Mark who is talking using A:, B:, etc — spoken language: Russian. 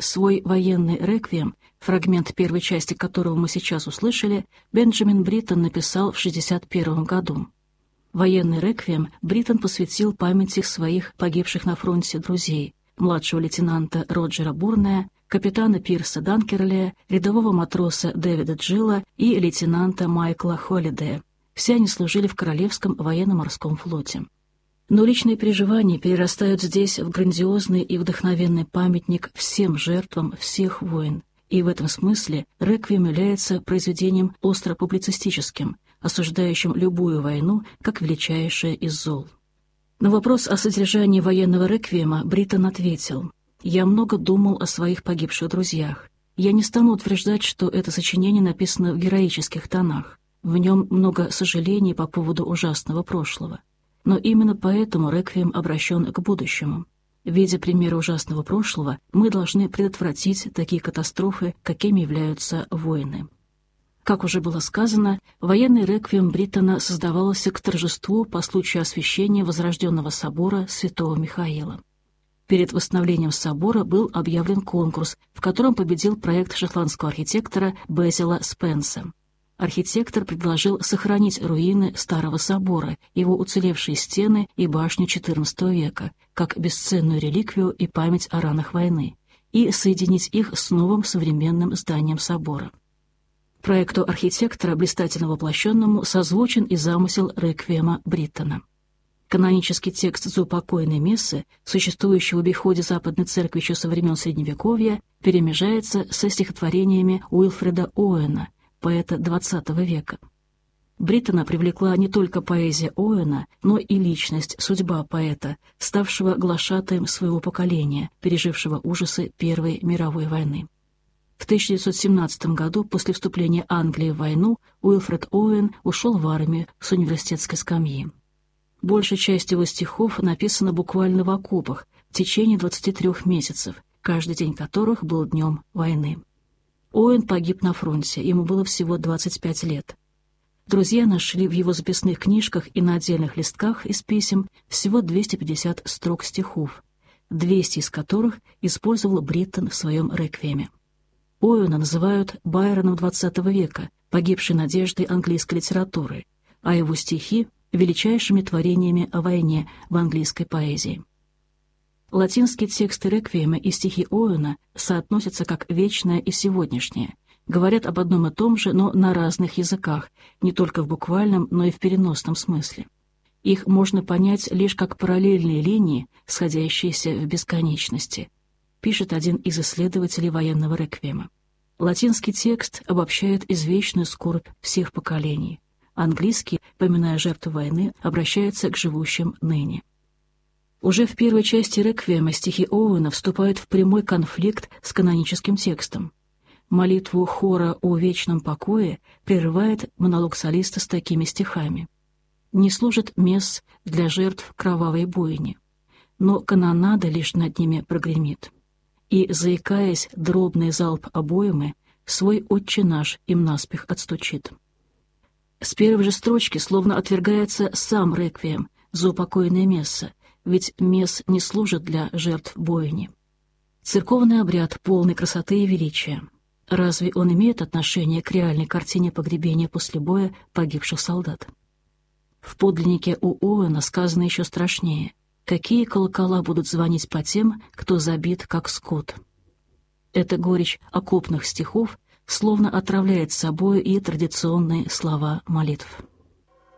A: Свой военный реквием, фрагмент первой части которого мы сейчас услышали, Бенджамин Бриттон написал в 1961 году. Военный реквием Бриттон посвятил памяти своих погибших на фронте друзей, младшего лейтенанта Роджера Бурная, капитана Пирса Данкерлея, рядового матроса Дэвида Джилла и лейтенанта Майкла Холлидея. Все они служили в Королевском военно-морском флоте. Но личные переживания перерастают здесь в грандиозный и вдохновенный памятник всем жертвам всех войн. И в этом смысле реквием является произведением остро публицистическим, осуждающим любую войну как величайшее из зол. На вопрос о содержании военного реквиема Бриттон ответил: «Я много думал о своих погибших друзьях. Я не стану утверждать, что это сочинение написано в героических тонах. В нем много сожалений по поводу ужасного прошлого. Но именно поэтому реквием обращен к будущему. Видя примеры ужасного прошлого, мы должны предотвратить такие катастрофы, какими являются войны». Как уже было сказано, военный реквием Бриттона создавался к торжеству по случаю освящения Возрожденного собора Святого Михаила. Перед восстановлением собора был объявлен конкурс, в котором победил проект шотландского архитектора Безила Спенса. Архитектор предложил сохранить руины старого собора, его уцелевшие стены и башню XIV века, как бесценную реликвию и память о ранах войны, и соединить их с новым современным зданием собора. Проекту архитектора, блистательно воплощенному, созвучен и замысел реквиема Бриттона. Канонический текст заупокойной мессы, существующий в обиходе Западной Церкви еще со времен Средневековья, перемежается со стихотворениями Уилфреда Оуэна, поэта XX века. Бриттона привлекла не только поэзия Оуэна, но и личность, судьба поэта, ставшего глашатаем своего поколения, пережившего ужасы Первой мировой войны. В 1917 году, после вступления Англии в войну, Уилфред Оуэн ушел в армию с университетской скамьи. Большая часть его стихов написана буквально в окопах в течение 23 месяцев, каждый день которых был днем войны. Оуэн погиб на фронте, ему было всего 25 лет. Друзья нашли в его записных книжках и на отдельных листках из писем всего 250 строк стихов, 200 из которых использовал Бриттон в своем реквиеме. Оуэна называют Байроном XX века, погибшей надеждой английской литературы, а его стихи — величайшими творениями о войне в английской поэзии. Латинские тексты реквиема и стихи Оуэна соотносятся как вечное и сегодняшнее, говорят об одном и том же, но на разных языках, не только в буквальном, но и в переносном смысле. Их можно понять лишь как параллельные линии, сходящиеся в бесконечности, пишет один из исследователей военного реквиема. Латинский текст обобщает извечную скорбь всех поколений. Английский, поминая жертву войны, обращается к живущим ныне. Уже в первой части реквиема стихи Оуэна вступают в прямой конфликт с каноническим текстом. Молитву хора о вечном покое прерывает монолог солиста с такими стихами: «Не служит месс для жертв кровавой бойни, но канонада лишь над ними прогремит. И, заикаясь, дробный залп обоймы свой отче наш им наспех отстучит». С первой же строчки словно отвергается сам реквием, заупокойная месса, ведь месс не служит для жертв бойни. Церковный обряд полной красоты и величия. Разве он имеет отношение к реальной картине погребения после боя погибших солдат? В подлиннике у Оуэна сказано еще страшнее: «Какие колокола будут звонить по тем, кто забит, как скот». Эта горечь окопных стихов словно отравляет собой и традиционные слова молитв.